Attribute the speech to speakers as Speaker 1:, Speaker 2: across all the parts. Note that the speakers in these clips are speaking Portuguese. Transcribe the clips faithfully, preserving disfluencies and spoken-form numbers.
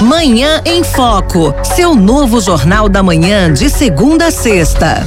Speaker 1: Manhã em Foco, seu novo Jornal da Manhã de segunda a sexta.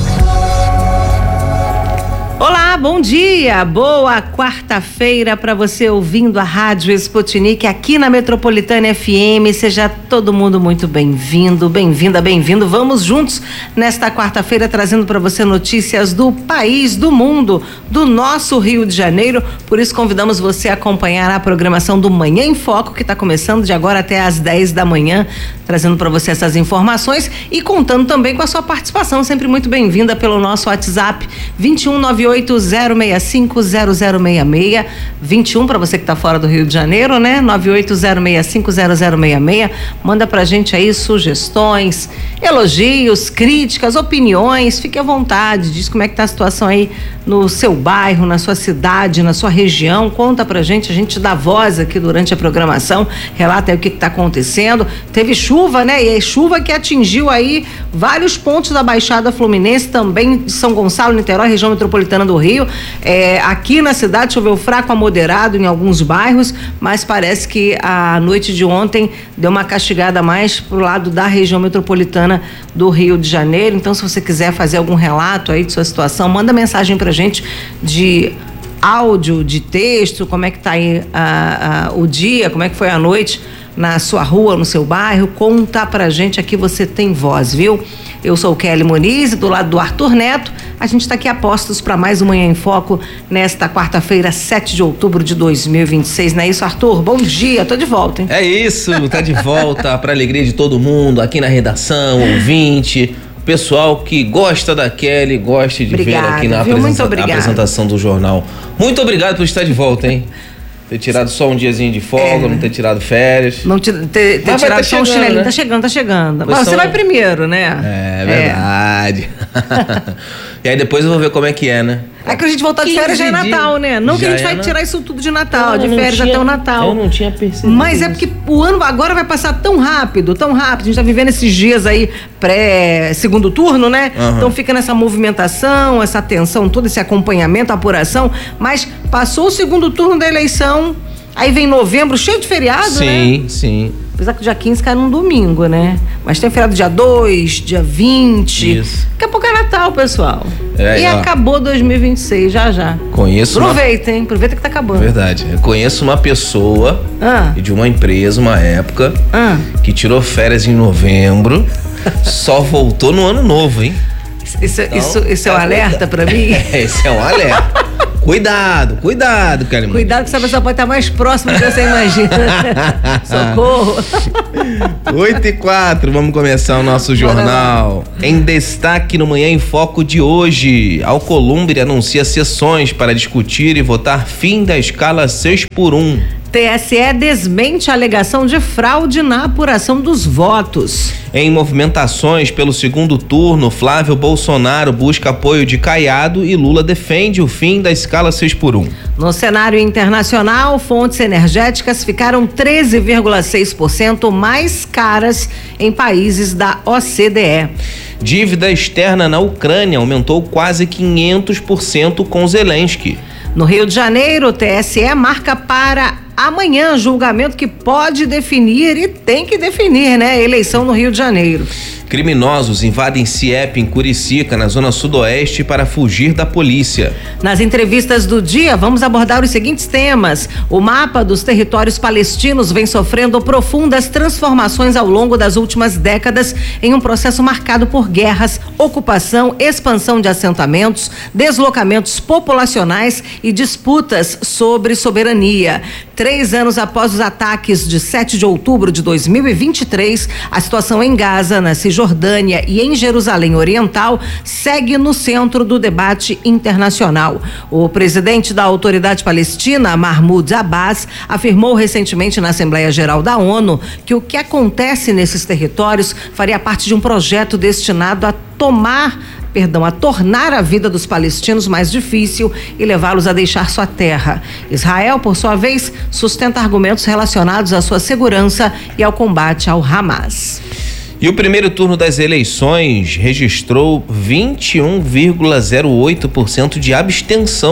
Speaker 1: Olá, bom dia, boa quarta-feira para você ouvindo a Rádio Sputnik aqui na Metropolitana F M. Seja todo mundo muito bem-vindo, bem-vinda, bem-vindo. Vamos juntos nesta quarta-feira trazendo para você notícias do país, do mundo, do nosso Rio de Janeiro. Por isso convidamos você a acompanhar a programação do Manhã em Foco, que está começando de agora até às dez da manhã, trazendo para você essas informações e contando também com a sua participação, sempre muito bem-vinda pelo nosso WhatsApp vinte e um nove oito zero seis cinco zero zero seis seis, vinte e um para você que está fora do Rio de Janeiro, né? nove oito zero seis cinco zero zero seis seis. Manda pra gente aí sugestões, elogios, críticas, opiniões, fique à vontade, diz como é que tá a situação aí no seu bairro, na sua cidade, na sua região, conta pra gente, a gente dá voz aqui durante a programação, relata aí o que que tá acontecendo. Teve chuva, né? E é chuva que atingiu aí vários pontos da Baixada Fluminense, também de São Gonçalo, Niterói, região metropolitana do Rio. É, aqui na cidade choveu fraco a moderado em alguns bairros, mas parece que a noite de ontem deu uma castigada mais pro lado da região metropolitana do Rio de Janeiro. Então, se você quiser fazer algum relato aí de sua situação, manda mensagem pra gente de áudio, de texto, como é que tá aí a, a, o dia, como é que foi a noite na sua rua, no seu bairro, conta pra gente, aqui você tem voz, viu? Eu sou o Kelly Moniz, do lado do Arthur Neto, a gente está aqui a postos para mais um Manhã em Foco nesta quarta-feira, sete de outubro de dois mil e vinte e seis, não é isso, Arthur? Bom dia, tô de volta, hein?
Speaker 2: É isso, tá de volta para alegria de todo mundo, aqui na redação, ouvinte, pessoal que gosta da Kelly, gosta de
Speaker 1: Obrigada,
Speaker 2: ver aqui na
Speaker 1: viu?
Speaker 2: apresenta-
Speaker 1: Muito
Speaker 2: apresentação do jornal. Muito obrigado por estar de volta, hein? Ter tirado só um diazinho de folga,
Speaker 1: É.
Speaker 2: não ter tirado férias.
Speaker 1: Não te, ter, ter
Speaker 2: Mas vai
Speaker 1: tirado
Speaker 2: tá
Speaker 1: só um
Speaker 2: chegando,
Speaker 1: chinelinho,
Speaker 2: né?
Speaker 1: tá chegando, tá chegando.
Speaker 2: Pois
Speaker 1: Mas você
Speaker 2: são-
Speaker 1: vai primeiro, né?
Speaker 2: É verdade. E aí depois eu vou ver como é que é, né?
Speaker 1: É que a gente voltar de férias já é
Speaker 2: quinze
Speaker 1: Natal,
Speaker 2: dias.
Speaker 1: né? Não que a
Speaker 2: Já
Speaker 1: gente
Speaker 2: é
Speaker 1: vai
Speaker 2: na-
Speaker 1: tirar isso tudo de Natal,
Speaker 2: Eu
Speaker 1: de
Speaker 2: não
Speaker 1: férias
Speaker 2: tinha-
Speaker 1: até o Natal.
Speaker 2: Eu não tinha percebido.
Speaker 1: Mas é
Speaker 2: isso.
Speaker 1: porque o ano agora vai passar tão rápido, tão rápido. A gente tá vivendo esses dias aí pré-segundo turno, né?
Speaker 2: Aham.
Speaker 1: Então fica nessa movimentação, essa atenção, todo esse acompanhamento, apuração. Mas passou o segundo turno da eleição, aí vem novembro, cheio de feriado, né?
Speaker 2: Sim, sim.
Speaker 1: Apesar que o dia quinze cai num domingo, né? Mas tem feriado dia dois, dia vinte.
Speaker 2: Isso.
Speaker 1: Daqui a pouco é Natal, pessoal.
Speaker 2: É,
Speaker 1: e
Speaker 2: ó.
Speaker 1: acabou dois mil e vinte e seis, já já.
Speaker 2: Conheço uma...
Speaker 1: Aproveita, hein? Aproveita que tá acabando.
Speaker 2: Verdade. Eu conheço uma pessoa
Speaker 1: Ah.
Speaker 2: de uma empresa, uma época,
Speaker 1: Ah.
Speaker 2: que tirou férias em novembro, só voltou no ano novo, hein?
Speaker 1: Isso,
Speaker 2: Então,
Speaker 1: isso, isso é um
Speaker 2: é
Speaker 1: alerta pra mim?
Speaker 2: Esse é um alerta. Cuidado, cuidado, Kelly.
Speaker 1: Cuidado que essa pessoa pode estar mais próxima do que você imagina. Socorro.
Speaker 2: oito e quatro, vamos começar o nosso jornal. Em destaque no Manhã em Foco de hoje, Alcolumbre anuncia sessões para discutir e votar fim da escala seis por um.
Speaker 1: T S E desmente a alegação de fraude na apuração dos votos.
Speaker 2: Em movimentações pelo segundo turno, Flávio Bolsonaro busca apoio de Caiado e Lula defende o fim da escala seis por um.
Speaker 1: No cenário internacional, fontes energéticas ficaram treze vírgula seis por cento mais caras em países da O C D E.
Speaker 2: Dívida externa na Ucrânia aumentou quase quinhentos por cento com Zelensky.
Speaker 1: No Rio de Janeiro, o T S E marca para amanhã julgamento que pode definir e tem que definir, né? A eleição no Rio de Janeiro.
Speaker 2: Criminosos invadem C I E P em Curicica, na zona sudoeste, para fugir da polícia.
Speaker 1: Nas entrevistas do dia, vamos abordar os seguintes temas. O mapa dos territórios palestinos vem sofrendo profundas transformações ao longo das últimas décadas em um processo marcado por guerras, ocupação, expansão de assentamentos, deslocamentos populacionais e disputas sobre soberania. Três anos após os ataques de sete de outubro de dois mil e vinte e três, a situação em Gaza, na Cisjordânia e em Jerusalém Oriental segue no centro do debate internacional. O presidente da Autoridade Palestina, Mahmoud Abbas, afirmou recentemente na Assembleia Geral da ONU que o que acontece nesses territórios faria parte de um projeto destinado a tomar Perdão, a tornar a vida dos palestinos mais difícil e levá-los a deixar sua terra. Israel, por sua vez, sustenta argumentos relacionados à sua segurança e ao combate ao Hamas.
Speaker 2: E o primeiro turno das eleições registrou vinte e um vírgula zero oito por cento de abstenção,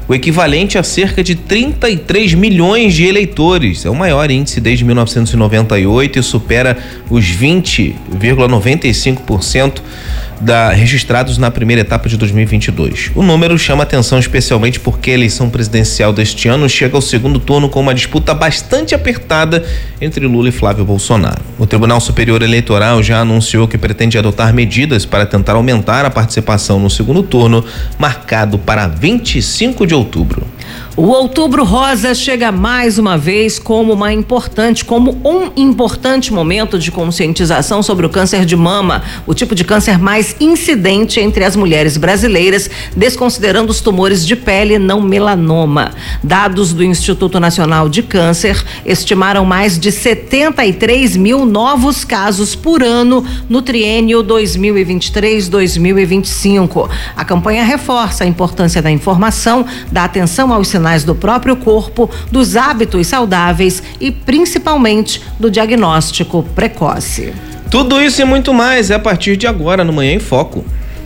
Speaker 2: o equivalente a cerca de trinta e três milhões de eleitores. É o maior índice desde mil novecentos e noventa e oito e supera os vinte vírgula noventa e cinco por cento da, registrados na primeira etapa de dois mil e vinte e dois. O número chama atenção especialmente porque a eleição presidencial deste ano chega ao segundo turno com uma disputa bastante apertada entre Lula e Flávio Bolsonaro. O Tribunal Superior Eleitoral já anunciou que pretende adotar medidas para tentar aumentar a participação no segundo turno, marcado para vinte e cinco de outubro.
Speaker 1: O Outubro Rosa chega mais uma vez como uma importante, como um importante momento de conscientização sobre o câncer de mama, o tipo de câncer mais incidente entre as mulheres brasileiras, desconsiderando os tumores de pele não melanoma. Dados do Instituto Nacional de Câncer estimaram mais de setenta e três mil novos casos por ano no triênio dois mil e vinte e três a dois mil e vinte e cinco. A campanha reforça a importância da informação, da atenção aos sinais do próprio corpo, dos hábitos saudáveis e principalmente do diagnóstico precoce.
Speaker 2: Tudo isso e muito mais é a partir de agora no Manhã em Foco.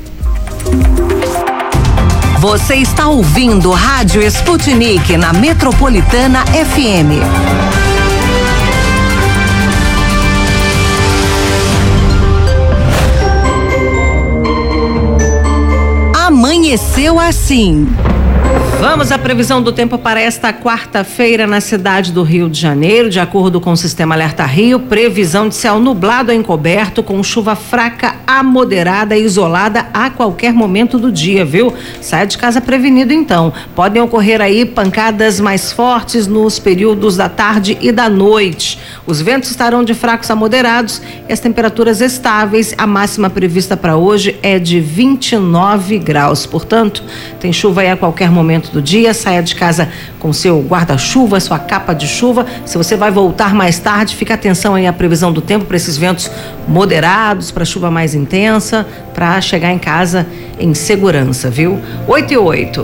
Speaker 3: Você está ouvindo Rádio Sputnik na Metropolitana F M. Amanheceu assim.
Speaker 1: Vamos à previsão do tempo para esta quarta-feira na cidade do Rio de Janeiro. De acordo com o Sistema Alerta Rio, previsão de céu nublado a encoberto com chuva fraca a moderada e isolada a qualquer momento do dia, viu? Saia de casa prevenido então. Podem ocorrer aí pancadas mais fortes nos períodos da tarde e da noite. Os ventos estarão de fracos a moderados e as temperaturas estáveis. A máxima prevista para hoje é de vinte e nove graus. Portanto, tem chuva aí a qualquer momento do dia. Saia de casa com seu guarda-chuva, sua capa de chuva. Se você vai voltar mais tarde, fica atenção aí à previsão do tempo para esses ventos moderados, para chuva mais intensa, para chegar em casa em segurança, viu? oito e oito.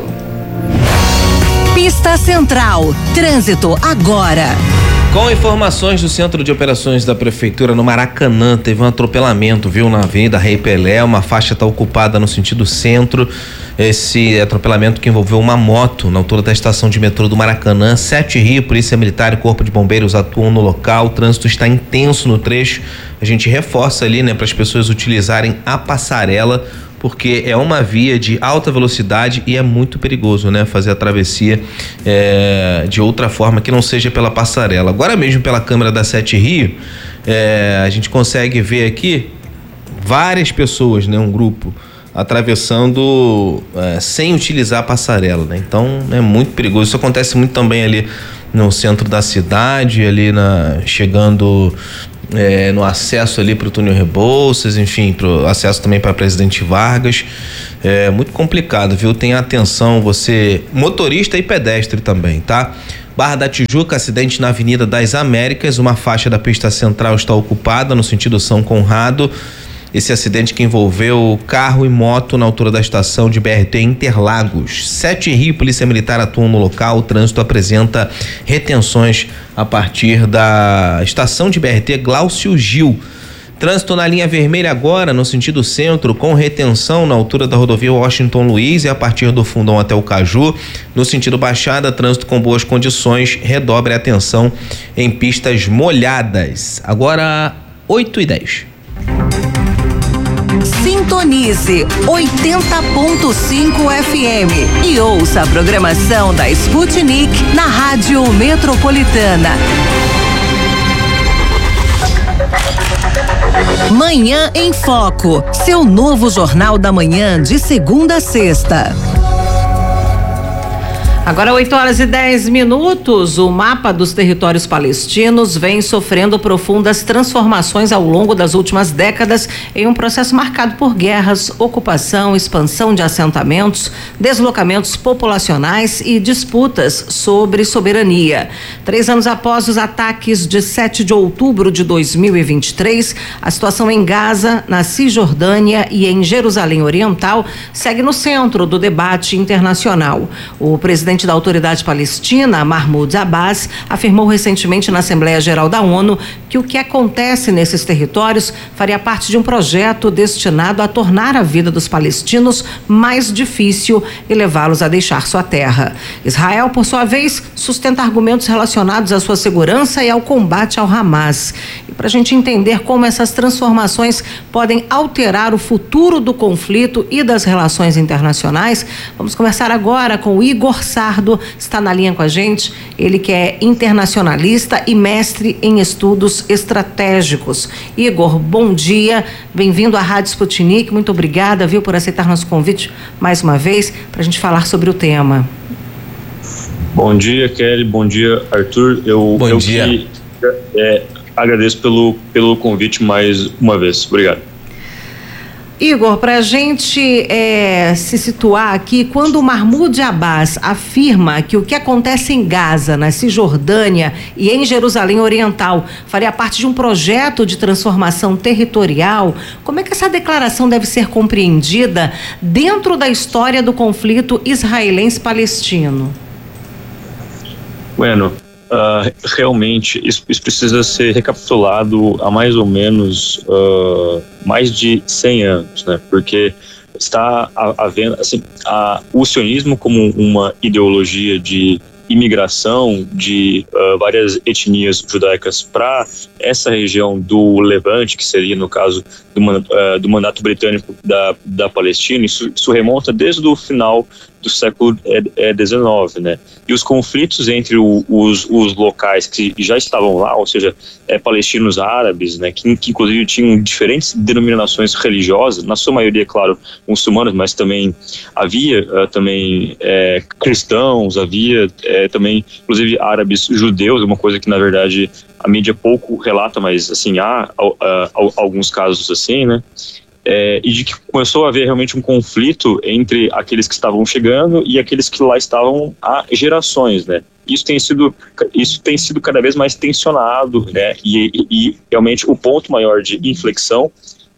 Speaker 3: Pista Central, trânsito agora.
Speaker 2: Com informações do Centro de Operações da Prefeitura no Maracanã, teve um atropelamento, viu, na Avenida Rei Pelé, uma faixa está ocupada no sentido centro. Esse atropelamento que envolveu uma moto na altura da estação de metrô do Maracanã. Sete Rio, Polícia Militar e Corpo de Bombeiros atuam no local. O trânsito está intenso no trecho. A gente reforça ali, né, para as pessoas utilizarem a passarela, porque é uma via de alta velocidade e é muito perigoso, né? Fazer a travessia é, de outra forma que não seja pela passarela. Agora mesmo pela câmera da Sete Rio, é, a gente consegue ver aqui várias pessoas, né? Um grupo atravessando é, sem utilizar a passarela, né? Então é muito perigoso. Isso acontece muito também ali no centro da cidade, ali na chegando É, no acesso ali para o túnel Rebouças, enfim, pro acesso também para Presidente Vargas. É muito complicado, viu? Tenha atenção, você, motorista e pedestre também, tá? Barra da Tijuca, acidente na Avenida das Américas, uma faixa da pista central está ocupada no sentido São Conrado. Esse acidente que envolveu carro e moto na altura da estação de B R T Interlagos. Sete Rio, Polícia Militar atuam no local. O trânsito apresenta retenções a partir da estação de B R T Glaucio Gil. Trânsito na linha vermelha agora, no sentido centro, com retenção na altura da rodovia Washington Luiz e a partir do Fundão até o Caju. No sentido Baixada, trânsito com boas condições. Redobre a atenção em pistas molhadas. Agora, oito e dez.
Speaker 3: Sintonize oitenta ponto cinco F M e ouça a programação da Sputnik na Rádio Metropolitana. Manhã em Foco, seu novo jornal da manhã de segunda a sexta.
Speaker 1: Agora oito horas e dez minutos, o mapa dos territórios palestinos vem sofrendo profundas transformações ao longo das últimas décadas em um processo marcado por guerras, ocupação, expansão de assentamentos, deslocamentos populacionais e disputas sobre soberania. Três anos após os ataques de sete de outubro de dois mil e vinte e três, a situação em Gaza, na Cisjordânia e em Jerusalém Oriental segue no centro do debate internacional. O presidente da Autoridade Palestina, Mahmoud Abbas, afirmou recentemente na Assembleia Geral da ONU que o que acontece nesses territórios faria parte de um projeto destinado a tornar a vida dos palestinos mais difícil e levá-los a deixar sua terra. Israel, por sua vez, sustenta argumentos relacionados à sua segurança e ao combate ao Hamas. E para a gente entender como essas transformações podem alterar o futuro do conflito e das relações internacionais, vamos conversar agora com o Igor Sardo, está na linha com a gente, ele que é internacionalista e mestre em estudos estratégicos. Igor, bom dia, bem-vindo à Rádio Sputnik, muito obrigada, viu, por aceitar nosso convite mais uma vez para a gente falar sobre o tema.
Speaker 4: Bom dia, Kelly, bom dia, Arthur. Eu,
Speaker 2: bom
Speaker 4: eu
Speaker 2: dia.
Speaker 4: Que, é, agradeço pelo, pelo convite mais uma vez, obrigado.
Speaker 1: Igor, para a gente é, se situar aqui, quando o Mahmoud Abbas afirma que o que acontece em Gaza, na Cisjordânia e em Jerusalém Oriental faria parte de um projeto de transformação territorial, como é que essa declaração deve ser compreendida dentro da história do conflito israelense-palestino?
Speaker 4: Bueno, uh, realmente isso, isso precisa ser recapitulado há mais ou menos uh, mais de cem anos, né? Porque está havendo, assim, a, o sionismo como uma ideologia de imigração de uh, várias etnias judaicas para essa região do Levante, que seria no caso do, uh, do mandato britânico da, da Palestina, isso, isso remonta desde o final do século dezenove, né? E os conflitos entre o, os, os locais que já estavam lá, ou seja, é, palestinos árabes, né? Que, que inclusive tinham diferentes denominações religiosas, na sua maioria, claro, muçulmanos, mas também havia uh, também é, cristãos, havia é, também, inclusive, árabes judeus, uma coisa que, na verdade, a mídia pouco relata, mas, assim, há uh, uh, alguns casos assim, né? É, e de que começou a haver realmente um conflito entre aqueles que estavam chegando e aqueles que lá estavam há gerações, né? Isso tem sido, isso tem sido cada vez mais tensionado, né? E, e, e realmente o ponto maior de inflexão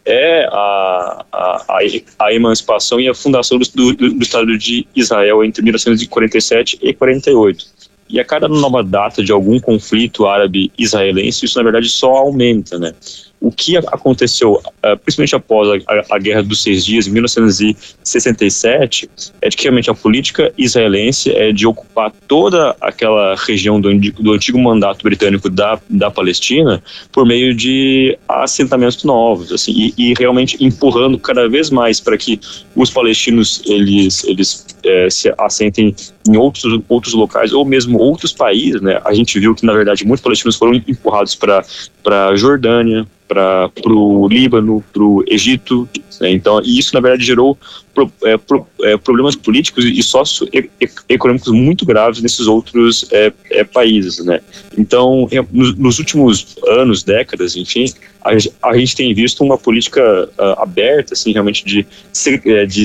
Speaker 4: é a, a, a emancipação e a fundação do, do, do Estado de Israel entre mil novecentos e quarenta e sete e quarenta e oito. E a cada nova data de algum conflito árabe-israelense, isso na verdade só aumenta, né? O que aconteceu, uh, principalmente após a, a, a Guerra dos Seis Dias, em mil novecentos e sessenta e sete, é de que realmente a política israelense é de ocupar toda aquela região do, do antigo mandato britânico da, da Palestina por meio de assentamentos novos, assim, e, e realmente empurrando cada vez mais para que os palestinos eles, eles é, se assentem em outros, outros locais ou mesmo outros países, né? A gente viu que, na verdade, muitos palestinos foram empurrados para para Jordânia, para o Líbano, para o Egito, né? Então, e isso na verdade gerou pro, é, pro, é, problemas políticos e socioeconômicos muito graves nesses outros é, é, países, né? Então, é, nos, nos últimos anos, décadas, enfim, a, a gente tem visto uma política uh, aberta, assim, realmente de, de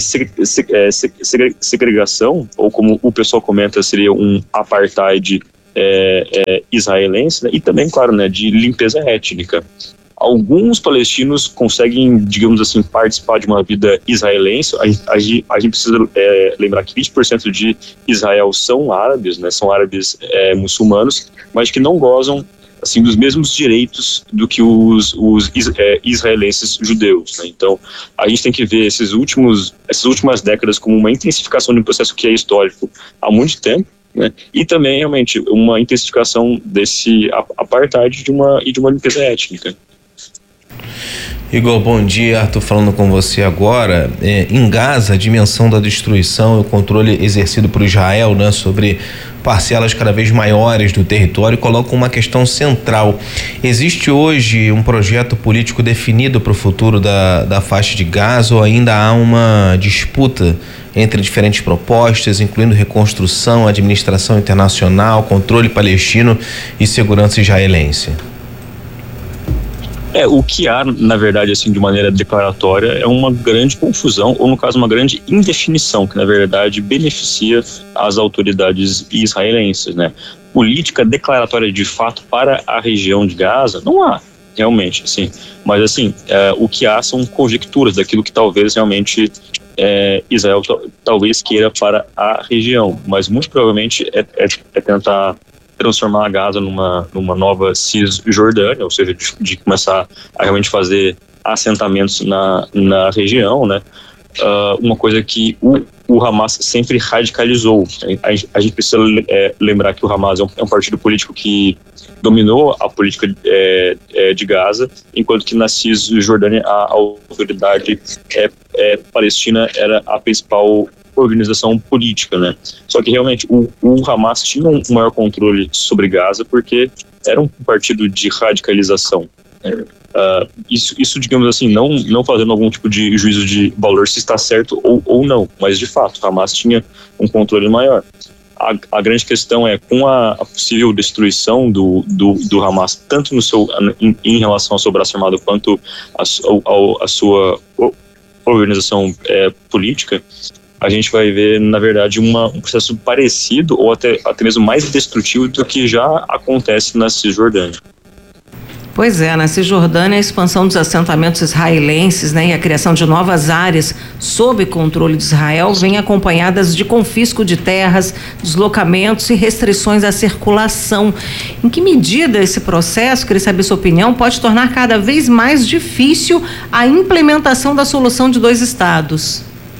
Speaker 4: segregação, ou como o pessoal comenta, seria um apartheid É, é, israelense, né? E também, claro, né, de limpeza étnica. Alguns palestinos conseguem, digamos assim, participar de uma vida israelense. A, a, a gente precisa é, lembrar que vinte por cento de Israel são árabes, né, são árabes é, muçulmanos, mas que não gozam assim, dos mesmos direitos do que os, os é, israelenses judeus, né? Então, a gente tem que ver esses últimos, essas últimas décadas como uma intensificação de um processo que é histórico há muito tempo, né? E também, realmente, uma intensificação desse apartheid de uma, e de uma limpeza étnica.
Speaker 2: Igor, bom dia. Arthur falando com você agora. É, em Gaza, a dimensão da destruição e o controle exercido por Israel, né, sobre parcelas cada vez maiores do território colocam uma questão central. Existe hoje um projeto político definido para o futuro da, da faixa de Gaza ou ainda há uma disputa entre diferentes propostas, incluindo reconstrução, administração internacional, controle palestino e segurança israelense?
Speaker 4: É, o que há, na verdade, assim, de maneira declaratória, é uma grande confusão, ou no caso, uma grande indefinição, que na verdade beneficia as autoridades israelenses, né? Política declaratória de fato para a região de Gaza, não há, realmente, assim. Mas, assim, é, o que há são conjecturas daquilo que talvez realmente é, Israel talvez queira para a região, mas muito provavelmente é, é, é tentar transformar a Gaza numa, numa nova Cisjordânia, ou seja, de, de começar a realmente fazer assentamentos na, na região, né? Uh, uma coisa que o, o Hamas sempre radicalizou. A, a gente precisa é, lembrar que o Hamas é um, é um partido político que dominou a política é, é, de Gaza, enquanto que na Cisjordânia a, a autoridade é, é, palestina era a principal organização política, né? Só que realmente o, o Hamas tinha um maior controle sobre Gaza porque era um partido de radicalização. Uh, isso, isso, digamos assim, não, não fazendo algum tipo de juízo de valor se está certo ou, ou não, mas de fato, o Hamas tinha um controle maior. A, a grande questão é, com a, a possível destruição do, do, do Hamas, tanto no seu, em, em relação ao seu braço armado quanto a, ao, a sua organização é, política, a gente vai ver, na verdade, uma, um processo parecido ou até, até mesmo mais destrutivo do que já acontece na Cisjordânia.
Speaker 1: Pois é, na Cisjordânia a expansão dos assentamentos israelenses, né, e a criação de novas áreas sob controle de Israel vem acompanhadas de confisco de terras, deslocamentos e restrições à circulação. Em que medida esse processo, queria saber sua opinião, pode tornar cada vez mais difícil a implementação da solução de dois estados?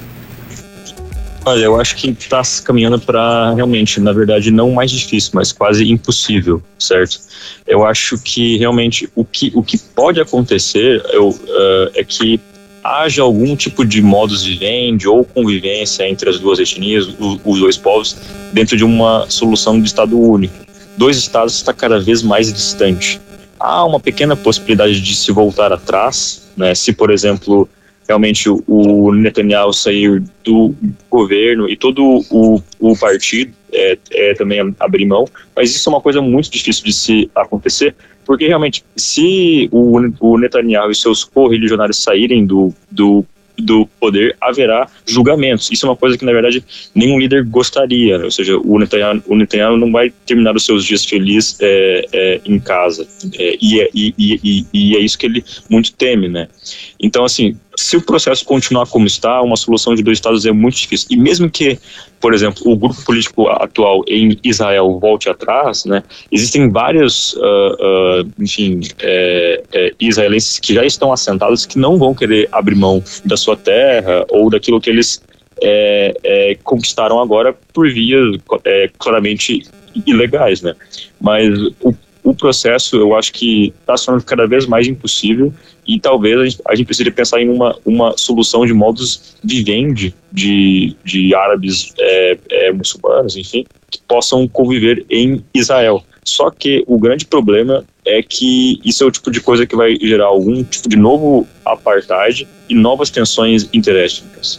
Speaker 4: Olha, eu acho que está caminhando para realmente, na verdade, não mais difícil, mas quase impossível, certo? Eu acho que realmente o que, o que pode acontecer eu, uh, é que haja algum tipo de modus vivendi ou convivência entre as duas etnias, o, os dois povos, dentro de uma solução de Estado único. Dois estados está cada vez mais distante. Há uma pequena possibilidade de se voltar atrás, né? Se, por exemplo, realmente o Netanyahu sair do governo e todo o, o partido é, é, também abrir mão, mas isso é uma coisa muito difícil de se acontecer, porque realmente se o, o Netanyahu e seus correligionários saírem do, do, do poder, haverá julgamentos. Isso é uma coisa que, na verdade, nenhum líder gostaria, né? Ou seja, o Netanyahu, o Netanyahu não vai terminar os seus dias felizes é, é, em casa, é, e, é, e, e, e é isso que ele muito teme, né? Então, assim, se o processo continuar como está, uma solução de dois estados é muito difícil. E mesmo que, por exemplo, o grupo político atual em Israel volte atrás, né, existem vários, uh, uh, enfim, é, é, israelenses que já estão assentados que não vão querer abrir mão da sua terra ou daquilo que eles é, é, conquistaram agora por vias é, claramente ilegais, né? Mas o O processo, eu acho que está se tornando cada vez mais impossível e talvez a gente, a gente precise pensar em uma, uma solução de modus vivendi de, de árabes é, é, muçulmanos, enfim, que possam conviver em Israel. Só que o grande problema é que isso é o tipo de coisa que vai gerar algum tipo de novo apartheid e novas tensões interétnicas.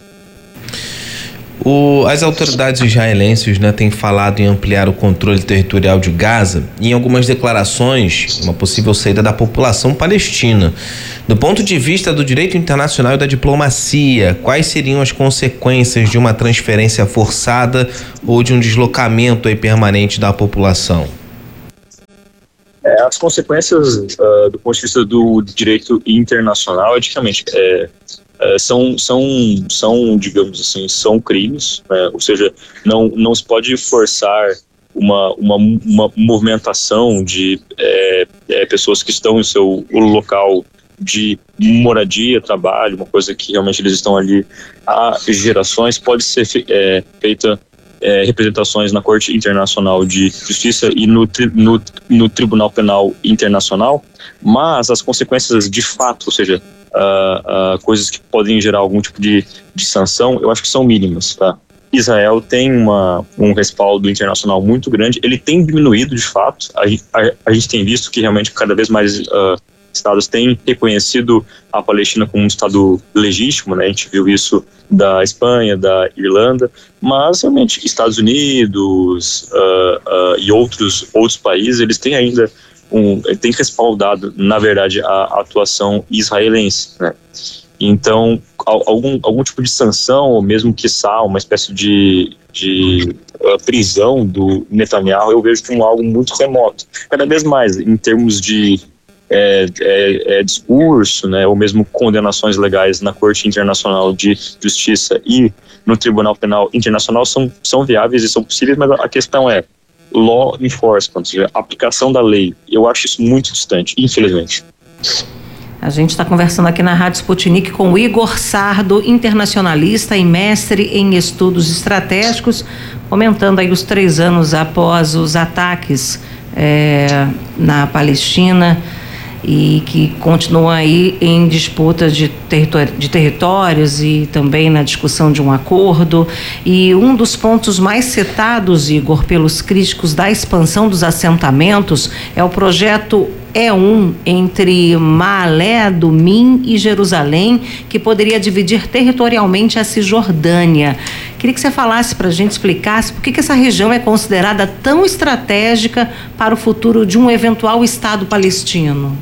Speaker 2: O, as autoridades israelenses, né, têm falado em ampliar o controle territorial de Gaza e em algumas declarações uma possível saída da população palestina. Do ponto de vista do direito internacional e da diplomacia, quais seriam as consequências de uma transferência forçada ou de um deslocamento aí permanente da população?
Speaker 4: É, as consequências uh, do ponto de vista do direito internacional é de realmente é, é, são, são, são, digamos assim, são crimes, né? Ou seja, não, não se pode forçar uma, uma, uma movimentação de é, é, pessoas que estão em seu local de moradia, trabalho, uma coisa que realmente eles estão ali há gerações, pode ser fe, é, feita É, representações na Corte Internacional de Justiça e no, tri, no, no Tribunal Penal Internacional, mas as consequências de fato, ou seja, uh, uh, coisas que podem gerar algum tipo de, de sanção, eu acho que são mínimas, tá? Israel tem uma, um respaldo internacional muito grande, ele tem diminuído de fato, a, a, a gente tem visto que realmente cada vez mais uh, estados têm reconhecido a Palestina como um estado legítimo, né? A gente viu isso da Espanha, da Irlanda, mas realmente Estados Unidos uh, uh, e outros, outros países, eles têm ainda um, têm respaldado, na verdade, a, a atuação israelense, né? Então, algum, algum tipo de sanção, ou mesmo quiçá uma espécie de, de uh, prisão do Netanyahu, eu vejo como algo muito remoto. Cada vez mais, em termos de É, é, é discurso, né, ou mesmo condenações legais na Corte Internacional de Justiça e no Tribunal Penal Internacional são, são viáveis e são possíveis, mas a questão é, law enforcement, ou seja, a aplicação da lei. Eu acho isso muito distante, infelizmente.
Speaker 1: A gente está conversando aqui na Rádio Sputnik com o Igor Sardo, internacionalista e mestre em estudos estratégicos, comentando aí os três anos após os ataques é, na Palestina e que continuam aí em disputas de, território, de territórios e também na discussão de um acordo. E um dos pontos mais citados, Igor, pelos críticos da expansão dos assentamentos é o projeto E um entre Maalé, Adumim e Jerusalém, que poderia dividir territorialmente a Cisjordânia. Queria que você falasse para a gente, explicasse por que, que essa região é considerada tão estratégica para o futuro de um eventual Estado palestino.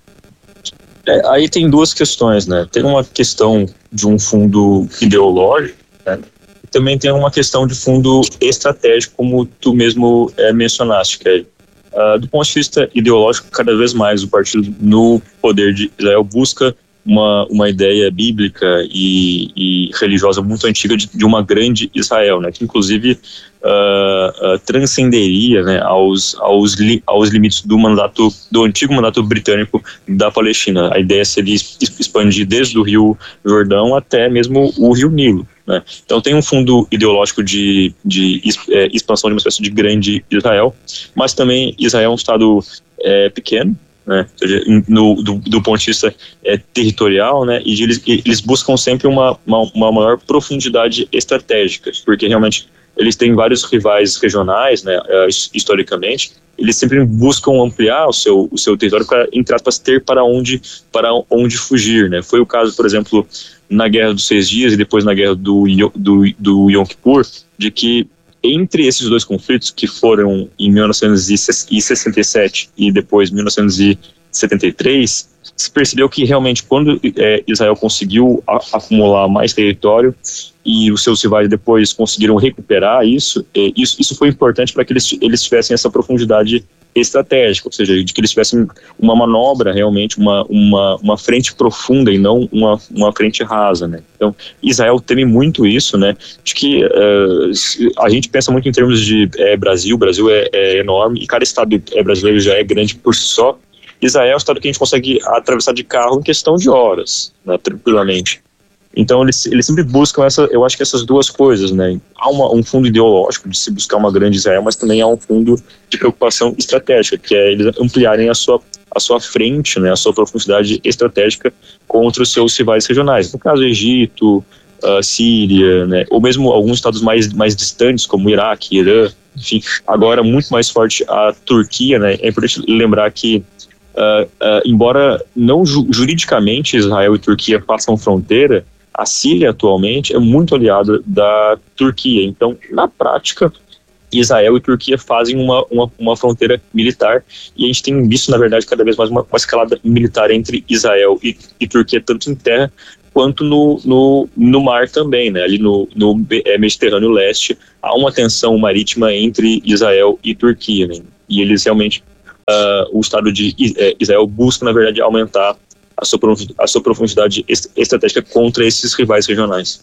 Speaker 4: É, aí tem duas questões, né? Tem uma questão de um fundo ideológico, né? E também tem uma questão de fundo estratégico, como tu mesmo é, mencionaste, Kelly. Uh, do ponto de vista ideológico, cada vez mais o partido no poder de Israel busca uma, uma ideia bíblica e, e religiosa muito antiga de, de uma grande Israel, né, que inclusive uh, uh, transcenderia, né, aos, aos, li, aos limites do mandato, do antigo mandato britânico da Palestina. A ideia seria expandir desde o Rio Jordão até mesmo o Rio Nilo. Né? Então tem um fundo ideológico de, de é, expansão de uma espécie de grande Israel, mas também Israel é um estado é, pequeno, né? Ou seja, no, do, do ponto de vista é, territorial, né? E eles, eles buscam sempre uma, uma, uma maior profundidade estratégica, porque realmente eles têm vários rivais regionais, né? É, historicamente, eles sempre buscam ampliar o seu, o seu território para, entre aspas, ter para onde, para onde fugir, né? Foi o caso, por exemplo, na Guerra dos Seis Dias e depois na Guerra do, do, do Yom Kippur, de que entre esses dois conflitos, que foram em mil novecentos e sessenta e sete e depois mil novecentos e setenta e três, se percebeu que realmente quando é, Israel conseguiu a, acumular mais território e os seus rivais depois conseguiram recuperar isso, é, isso, isso foi importante para que eles, eles tivessem essa profundidade estratégica, ou seja, de que eles tivessem uma manobra realmente, uma, uma, uma frente profunda e não uma, uma frente rasa, né? Então, Israel teme muito isso, né? De que uh, a gente pensa muito em termos de é, Brasil, o Brasil é, é enorme e cada estado é, brasileiro já é grande por si só. Israel é um estado que a gente consegue atravessar de carro em questão de horas, né, tranquilamente. Então eles, eles sempre buscam essa, eu acho que essas duas coisas, né? Há uma, um fundo ideológico de se buscar uma grande Israel, mas também há um fundo de preocupação estratégica, que é eles ampliarem a sua, a sua frente, né, a sua profundidade estratégica contra os seus rivais regionais. No caso, Egito, uh, Síria, né, ou mesmo alguns estados mais, mais distantes, como Iraque, Irã, enfim. Agora, muito mais forte a Turquia, né? É importante lembrar que Uh, uh, embora não ju- juridicamente Israel e Turquia façam fronteira, a Síria atualmente é muito aliada da Turquia. Então, na prática, Israel e Turquia fazem uma, uma, uma fronteira militar, e a gente tem visto, na verdade, cada vez mais uma, uma escalada militar entre Israel e, e Turquia, tanto em terra quanto no, no, no mar também, né? Ali no, no Mediterrâneo Leste há uma tensão marítima entre Israel e Turquia, né? E eles realmente Uh, o Estado de Israel busca, na verdade, aumentar a sua, a sua profundidade estratégica contra esses rivais regionais.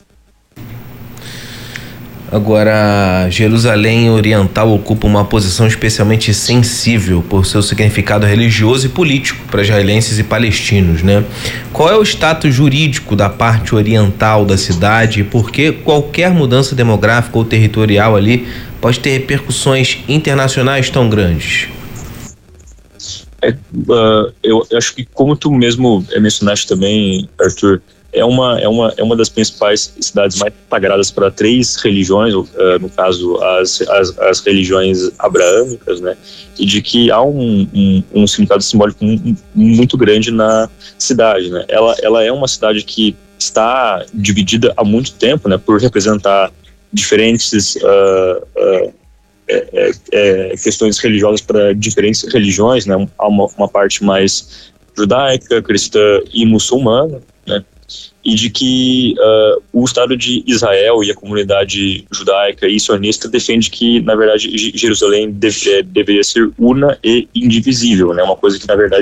Speaker 2: Agora, Jerusalém Oriental ocupa uma posição especialmente sensível por seu significado religioso e político para israelenses e palestinos, né? Qual é o status jurídico da parte oriental da cidade e por que qualquer mudança demográfica ou territorial ali pode ter repercussões internacionais tão grandes?
Speaker 4: É, uh, eu acho que, como tu mesmo mencionaste também, Arthur, é uma, é uma, é uma das principais cidades mais sagradas para três religiões, uh, no caso as, as, as religiões abraâmicas, né? E de que há um, um, um significado simbólico muito grande na cidade, né? Ela, ela é uma cidade que está dividida há muito tempo, né? Por representar diferentes uh, uh, É, é, é, questões religiosas para diferentes religiões, né? Há uma, uma parte mais judaica, cristã e muçulmana, né? E de que uh, o Estado de Israel e a comunidade judaica e sionista defende que, na verdade, Jerusalém deve, é, deveria ser una e indivisível, né? Uma coisa que, na verdade,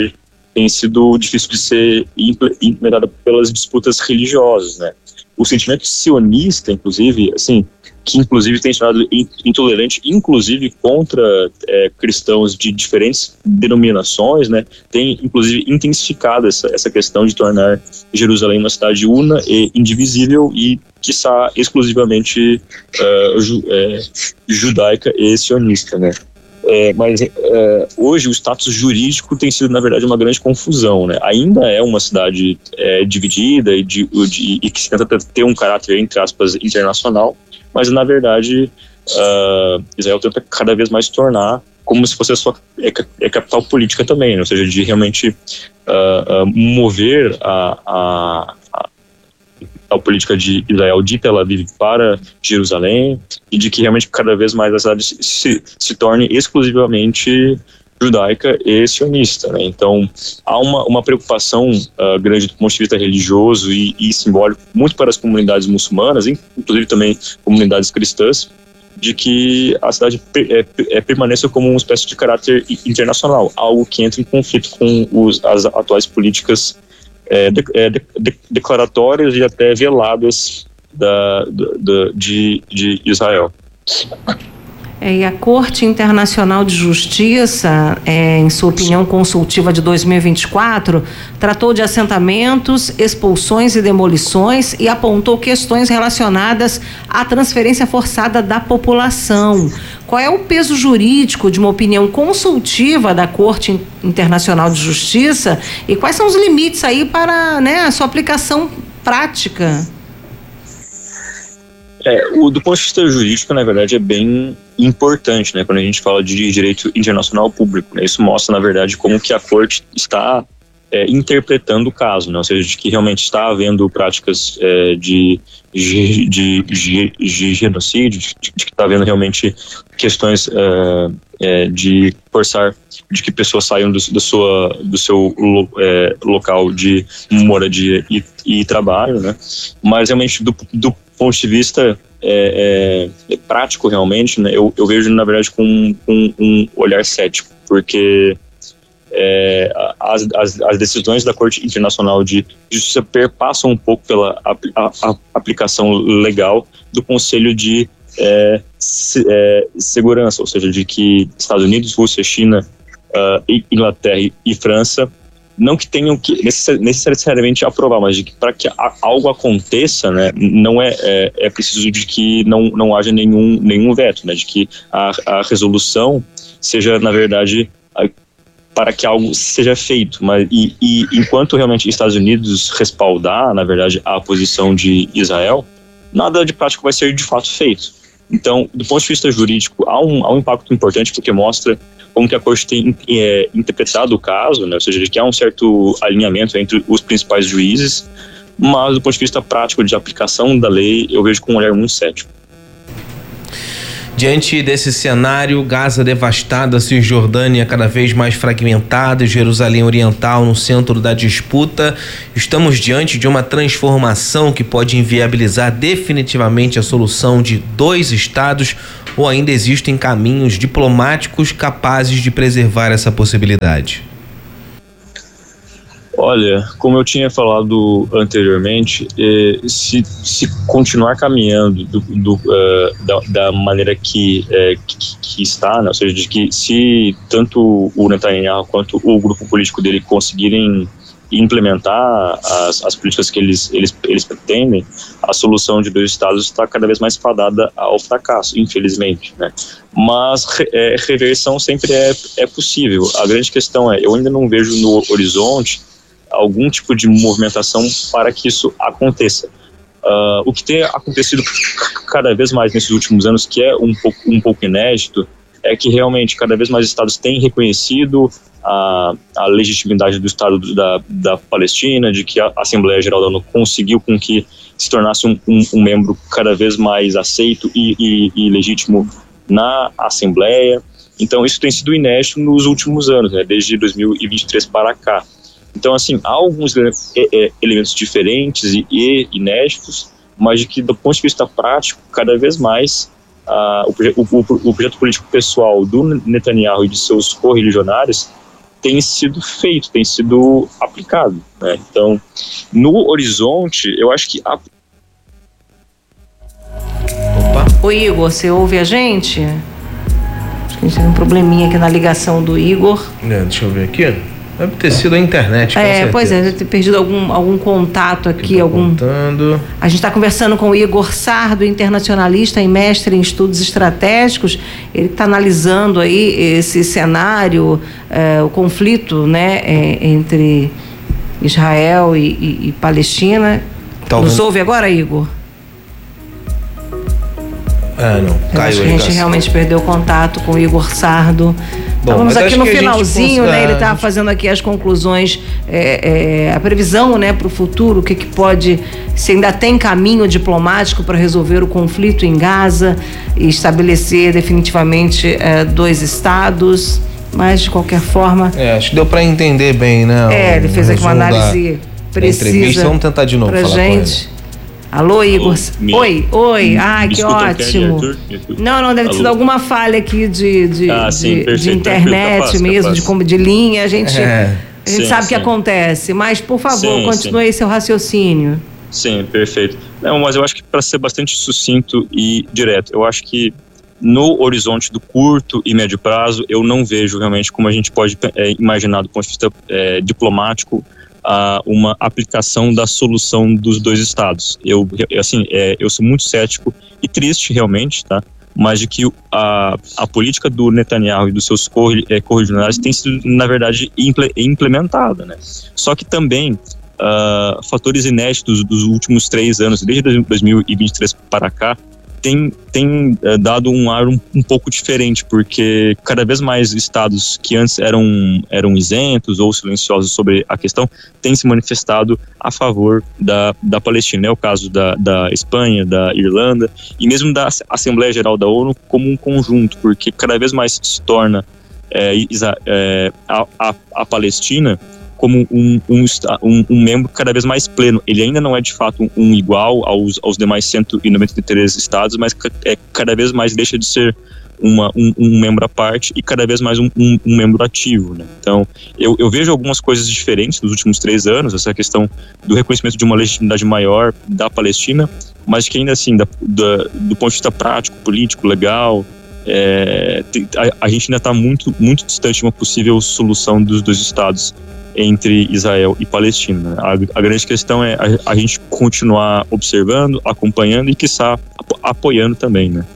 Speaker 4: tem sido difícil de ser implementada pelas disputas religiosas, né? O sentimento sionista, inclusive, assim, que inclusive tem se tornado intolerante, inclusive contra é, cristãos de diferentes denominações, né, tem inclusive intensificado essa, essa questão de tornar Jerusalém uma cidade una e indivisível e, quiçá, exclusivamente uh, ju, é, judaica e sionista, né. É, mas é, hoje o status jurídico tem sido, na verdade, uma grande confusão, né? Ainda é uma cidade é, dividida e, de, de, e que se tenta ter um caráter, entre aspas, internacional, mas, na verdade, uh, Israel tenta cada vez mais tornar como se fosse a sua é, é capital política também, né? Ou seja, de realmente uh, uh, mover a, a, a a política de Israel de Tel Aviv para Jerusalém e de que realmente cada vez mais a cidade se, se torne exclusivamente judaica e sionista, né? Então há uma, uma preocupação uh, grande do ponto de vista religioso e, e simbólico muito para as comunidades muçulmanas, inclusive também comunidades cristãs, de que a cidade é, é, permaneça como uma espécie de caráter internacional, algo que entra em conflito com os, as atuais políticas É, de, é, de, de, declaratórias e até veladas da, da, de, de Israel.
Speaker 1: É, e a Corte Internacional de Justiça, é, em sua opinião consultiva de dois mil e vinte e quatro, tratou de assentamentos, expulsões e demolições e apontou questões relacionadas à transferência forçada da população. Qual é o peso jurídico de uma opinião consultiva da Corte Internacional de Justiça e quais são os limites aí para, né, a sua aplicação prática?
Speaker 4: É, o, do ponto de vista jurídico, na verdade, é bem importante, né, quando a gente fala de direito internacional público, né, isso mostra, na verdade, como que a Corte está é, interpretando o caso, né, ou seja, de que realmente está havendo práticas é, de, de, de, de, de genocídio, de, de que está havendo realmente questões é, é, de forçar, de que pessoas saiam do, do, sua, do seu é, local de moradia e, e trabalho, né, mas realmente do, do ponto de vista é, é, é prático realmente, né, eu, eu vejo na verdade com, com um olhar cético, porque é, as, as, as decisões da Corte Internacional de Justiça perpassam um pouco pela a, a, a aplicação legal do Conselho de é, se, é, Segurança, ou seja, de que Estados Unidos, Rússia, China, uh, Inglaterra e, e França não que tenham que necessariamente aprovar, mas de que para que algo aconteça, né, não é, é, é preciso de que não, não haja nenhum, nenhum veto, né, de que a, a resolução seja, na verdade, para que algo seja feito. Mas, e, e enquanto realmente Estados Unidos respaldar, na verdade, a posição de Israel, nada de prático vai ser de fato feito. Então, do ponto de vista jurídico, há um, há um impacto importante porque mostra como que a Corte tem é, interpretado o caso, né? Ou seja, que há um certo alinhamento entre os principais juízes, mas do ponto de vista prático de aplicação da lei, eu vejo com um olhar muito cético.
Speaker 2: Diante desse cenário, Gaza devastada, Cisjordânia cada vez mais fragmentada, Jerusalém Oriental no centro da disputa, estamos diante de uma transformação que pode inviabilizar definitivamente a solução de dois estados, ou ainda existem caminhos diplomáticos capazes de preservar essa possibilidade?
Speaker 4: Olha, como eu tinha falado anteriormente, eh, se, se continuar caminhando do, do, uh, da, da maneira que, eh, que, que está, né? Ou seja, de que se tanto o Netanyahu quanto o grupo político dele conseguirem implementar as, as políticas que eles, eles, eles pretendem, a solução de dois estados está cada vez mais fadada ao fracasso, infelizmente, né? Mas é, reversão sempre é, é possível. A grande questão é, eu ainda não vejo no horizonte algum tipo de movimentação para que isso aconteça. Uh, o que tem acontecido cada vez mais nesses últimos anos, que é um pouco, um pouco inédito, é que realmente cada vez mais estados têm reconhecido a, a legitimidade do Estado da, da Palestina, de que a Assembleia Geral da ONU conseguiu com que se tornasse um, um, um membro cada vez mais aceito e, e, e legítimo na Assembleia. Então isso tem sido inédito nos últimos anos, né, desde dois mil e vinte e três para cá. Então, assim, há alguns é, é, elementos diferentes e, e inéditos, mas de que, do ponto de vista prático, cada vez mais uh, o, proje- o, o, o projeto político pessoal do Netanyahu e de seus correligionários tem sido feito, tem sido aplicado, né? Então, no horizonte, eu acho que a...
Speaker 1: Opa. Ô Igor, você ouve a gente? Acho que a gente tem um probleminha aqui na ligação do Igor.
Speaker 2: É, deixa eu ver aqui. Deve ter sido a internet, com
Speaker 1: É,
Speaker 2: certeza.
Speaker 1: pois é, deve ter perdido algum, algum contato aqui.
Speaker 2: Tá
Speaker 1: algum.
Speaker 2: Contando.
Speaker 1: A gente está conversando com o Igor Sardo, internacionalista e mestre em estudos estratégicos. Ele está analisando aí esse cenário, é, o conflito, né, é, entre Israel e, e, e Palestina.
Speaker 2: Tá
Speaker 1: Nos ouve agora, Igor?
Speaker 2: Ah, não.
Speaker 1: Eu
Speaker 2: Caiu
Speaker 1: acho que
Speaker 2: a
Speaker 1: a gente
Speaker 2: ligação.
Speaker 1: realmente perdeu contato com o Igor Sardo.
Speaker 2: Bom,
Speaker 1: Estamos
Speaker 2: mas
Speaker 1: aqui
Speaker 2: acho
Speaker 1: no
Speaker 2: que a gente
Speaker 1: finalzinho,
Speaker 2: cons-
Speaker 1: né? Ele
Speaker 2: a
Speaker 1: estava
Speaker 2: gente-
Speaker 1: fazendo aqui as conclusões, é, é, a previsão, né, para o futuro, o que, que pode, se ainda tem caminho diplomático para resolver o conflito em Gaza e estabelecer definitivamente é, dois estados, mas de qualquer forma.
Speaker 2: É, acho que deu pra entender bem, né?
Speaker 1: É, ele
Speaker 2: o
Speaker 1: fez aqui uma
Speaker 2: resumo da-
Speaker 1: análise
Speaker 2: da
Speaker 1: precisa.
Speaker 2: entrevista. Vamos tentar de novo
Speaker 1: pra
Speaker 2: falar
Speaker 1: gente. Alô, Igor.
Speaker 4: Alô, me-
Speaker 1: oi, oi.
Speaker 4: me-
Speaker 1: Ah,
Speaker 4: me
Speaker 1: que
Speaker 4: escutam, Kelly,
Speaker 1: ótimo.
Speaker 4: Arthur? Me escutam?
Speaker 1: Não, não, deve ter
Speaker 4: Alô?
Speaker 1: sido alguma falha aqui de, de,
Speaker 4: Ah,
Speaker 1: de,
Speaker 4: sim,
Speaker 1: de
Speaker 4: perfeito,
Speaker 1: internet
Speaker 4: tranquilo, capaz,
Speaker 1: mesmo,
Speaker 4: capaz.
Speaker 1: de como de linha. A gente,
Speaker 2: É.
Speaker 1: a gente
Speaker 4: Sim,
Speaker 1: sabe o que
Speaker 4: sim.
Speaker 1: acontece. Mas, por favor,
Speaker 4: Sim,
Speaker 1: continue
Speaker 4: sim.
Speaker 1: aí seu raciocínio.
Speaker 4: Sim, perfeito. Não, mas eu acho que para ser bastante sucinto e direto, eu acho que no horizonte do curto e médio prazo, eu não vejo realmente como a gente pode é, imaginar do ponto de vista é, diplomático a uma aplicação da solução dos dois estados. Eu, eu, assim, é, eu sou muito cético e triste realmente, tá? Mas de que a, a política do Netanyahu e dos seus corre, é, correligionários tem sido, na verdade, imple, implementada, né? Só que também uh, fatores inéditos dos últimos três anos, desde dois mil e vinte e três para cá, tem, tem uh, dado um ar um, um pouco diferente, porque cada vez mais estados que antes eram, eram isentos ou silenciosos sobre a questão têm se manifestado a favor da, da Palestina. É o caso da, da Espanha, da Irlanda e mesmo da Assembleia Geral da ONU como um conjunto, porque cada vez mais se torna é, é, a, a, a Palestina como um, um, um, um membro cada vez mais pleno. Ele ainda não é de fato um, um igual aos, aos demais cento e noventa e três estados, mas é, cada vez mais deixa de ser uma, um, um membro à parte e cada vez mais um, um, um membro ativo, né? Então, eu, eu vejo algumas coisas diferentes nos últimos três anos, essa questão do reconhecimento de uma legitimidade maior da Palestina, mas que ainda assim, da, da, do ponto de vista prático, político, legal, é, a, a gente ainda está muito, muito distante de uma possível solução dos dois estados entre Israel e Palestina. A, a grande questão é a, a gente continuar observando, acompanhando e, quiçá, apo, apoiando também, né?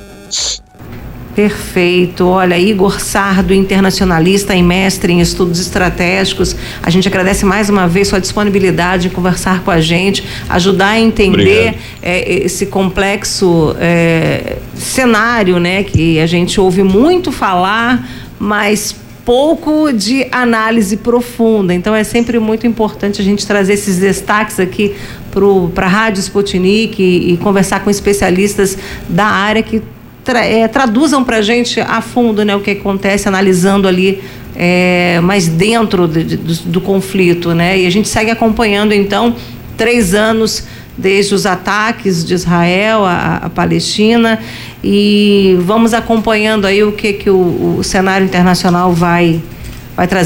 Speaker 1: Perfeito. Olha, Igor Sardo, internacionalista e mestre em estudos estratégicos. A gente agradece mais uma vez sua disponibilidade em conversar com a gente, ajudar a entender é, esse complexo é, cenário, né, que a gente ouve muito falar, mas pouco de análise profunda. Então é sempre muito importante a gente trazer esses destaques aqui para a Rádio Sputnik e, e conversar com especialistas da área que tra, é, traduzam para a gente a fundo, né, o que acontece, analisando ali é, mais dentro de, de, do, do conflito, né? E a gente segue acompanhando, então, três anos desde os ataques de Israel à, à Palestina, e vamos acompanhando aí o que, que o, o cenário internacional vai, vai trazer.